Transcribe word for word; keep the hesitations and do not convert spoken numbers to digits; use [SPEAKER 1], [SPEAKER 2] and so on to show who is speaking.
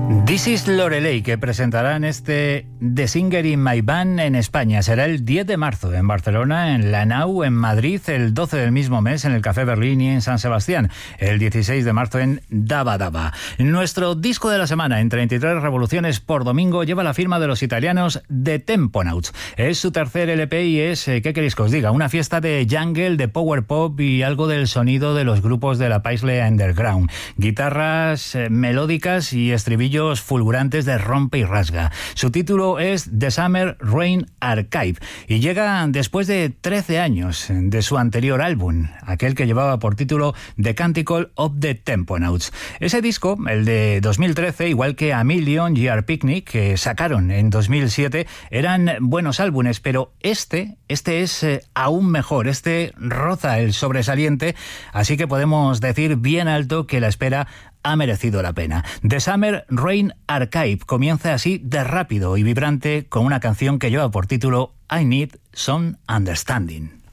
[SPEAKER 1] This is Loreley, que presentarán este The Singer in My Band en España. Será el diez de marzo en Barcelona, en La Nau, en Madrid, el doce del mismo mes en el Café Berlín y en San Sebastián, el dieciséis de marzo en Daba Daba. Nuestro disco de la semana en treinta y tres revoluciones por domingo lleva la firma de los italianos The Temponauts. Es su tercer L P y es, ¿qué queréis que os diga? Una fiesta de jungle, de power pop y algo del sonido de los grupos de la Paisley Underground. Guitarras eh, melódicas y estribillos fulgurantes de rompe y rasga. Su título es The Summer Rain Archive y llega después de trece años de su anterior álbum, aquel que llevaba por título The Canticle of the Temponauts. Ese disco, el de dos mil trece, igual que A Million y Our Picnic, que sacaron en dos mil siete, eran buenos álbumes, pero este, este es eh, aún mejor. Este roza el sobresaliente, así que podemos decir bien alto que la espera ha merecido la pena. The Summer Rain Archive comienza así de rápido y vibrante con una canción que lleva por título I Need Some Understanding.